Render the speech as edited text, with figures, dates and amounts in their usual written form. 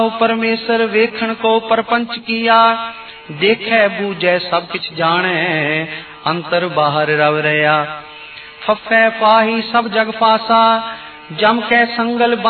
परमेश्वर वेखण को परपंच किया, देखे बूझे सब किछ जाने, अंतर बाहर रव रया। फफे पाही सब जग पासा, जम के संगल